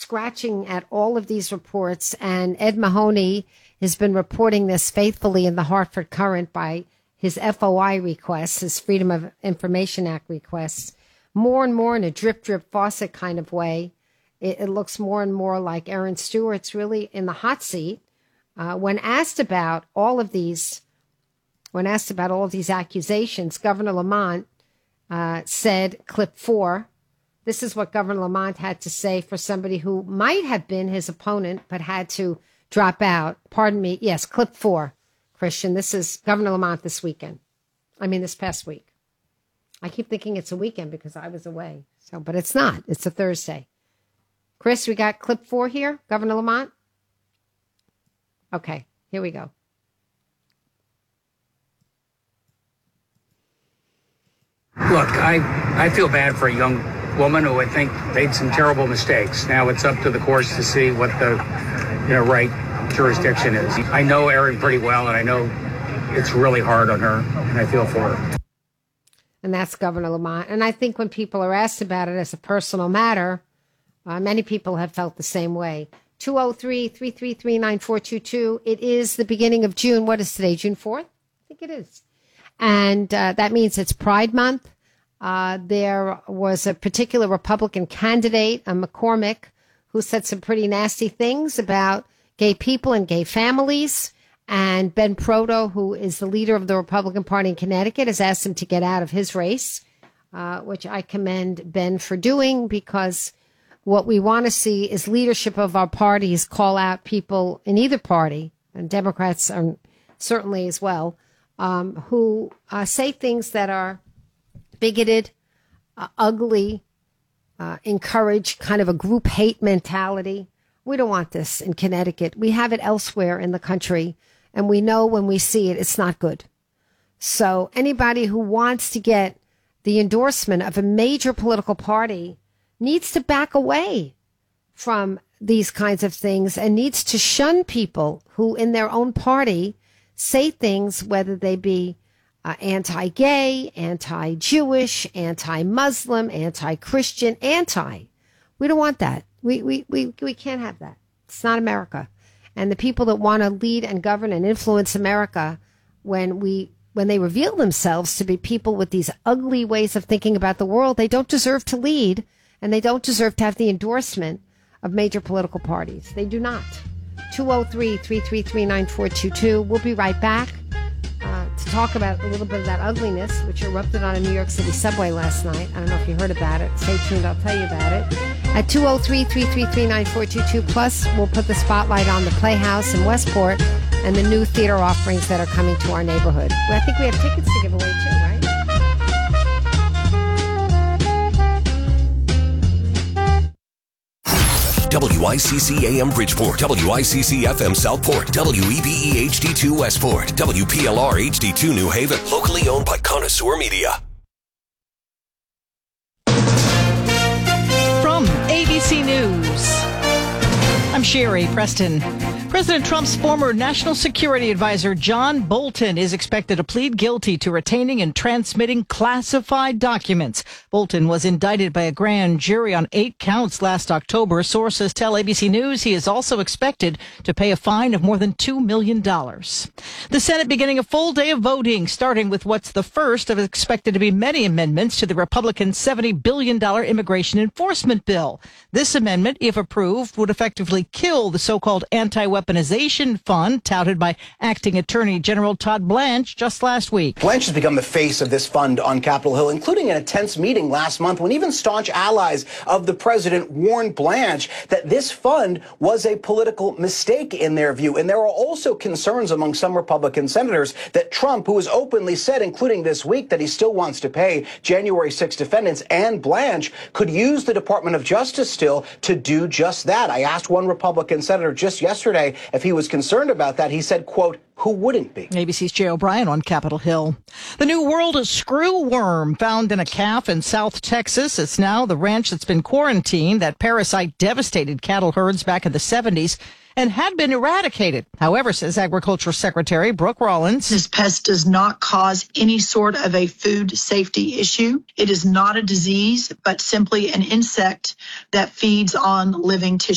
scratching at all of these reports, and Ed Mahoney has been reporting this faithfully in the Hartford Courant by his FOI requests, his Freedom of Information Act requests, more and more in a drip, drip faucet kind of way. It looks more and more like Aaron Stewart's really in the hot seat. When asked about all of these accusations, Governor Lamont said, clip 4, this is what Governor Lamont had to say for somebody who might have been his opponent but had to drop out. Pardon me. Yes, clip 4, Christian. This is Governor Lamont this past week. I keep thinking it's a weekend because I was away. But it's not. It's a Thursday. Chris, we got clip 4 here, Governor Lamont? Okay, here we go. Look, I feel bad for a young woman who I think made some terrible mistakes. Now it's up to the courts to see what the right jurisdiction is. I know Erin pretty well, and I know it's really hard on her, and I feel for her. And that's Governor Lamont. And I think when people are asked about it as a personal matter, many people have felt the same way. 203-333-9422. It is the beginning of June. What is today, June 4th? I think it is. And that means it's Pride Month. There was a particular Republican candidate, McCormick, who said some pretty nasty things about gay people and gay families. And Ben Proto, who is the leader of the Republican Party in Connecticut, has asked him to get out of his race, which I commend Ben for doing, because what we want to see is leadership of our parties call out people in either party, and Democrats are certainly as well, who say things that are bigoted, ugly, encourage kind of a group hate mentality. We don't want this in Connecticut. We have it elsewhere in the country, and we know when we see it, it's not good. So anybody who wants to get the endorsement of a major political party needs to back away from these kinds of things and needs to shun people who in their own party say things, whether they be anti-gay, anti-Jewish, anti-Muslim, anti-Christian, We don't want that. We can't have that. It's not America. And the people that want to lead and govern and influence America, when they reveal themselves to be people with these ugly ways of thinking about the world, they don't deserve to lead. And they don't deserve to have the endorsement of major political parties. They do not. 203-333-9422. We'll be right back to talk about a little bit of that ugliness, which erupted on a New York City subway last night. I don't know if you heard about it. Stay tuned. I'll tell you about it. At 203-333-9422. Plus, we'll put the spotlight on the Playhouse in Westport and the new theater offerings that are coming to our neighborhood. I think we have tickets to give away, too, right? WICC AM Bridgeport, WICC FM Southport, WEBE HD2 Westport, WPLR HD2 New Haven, locally owned by Connoisseur Media. From ABC News, I'm Sherry Preston. President Trump's former national security advisor, John Bolton, is expected to plead guilty to retaining and transmitting classified documents. Bolton was indicted by a grand jury on 8 counts last October. Sources tell ABC News he is also expected to pay a fine of more than $2 million. The Senate beginning a full day of voting, starting with what's the first of expected to be many amendments to the Republican $70 billion immigration enforcement bill. This amendment, if approved, would effectively kill the so-called anti-weaponization fund touted by acting Attorney General Todd Blanche just last week. Blanche has become the face of this fund on Capitol Hill, including in a tense meeting last month when even staunch allies of the president warned Blanche that this fund was a political mistake in their view. And there are also concerns among some Republican senators that Trump, who has openly said, including this week, that he still wants to pay January 6 defendants, and Blanche could use the Department of Justice still to do just that. I asked one Republican senator just yesterday if he was concerned about that. He said, quote, who wouldn't be? ABC's Jay O'Brien on Capitol Hill. The new world screw worm found in a calf in South Texas. It's now the ranch that's been quarantined. That parasite devastated cattle herds back in the 70s and had been eradicated. However, says Agriculture Secretary Brooke Rollins, this pest does not cause any sort of a food safety issue. It is not a disease, but simply an insect that feeds on living tissue.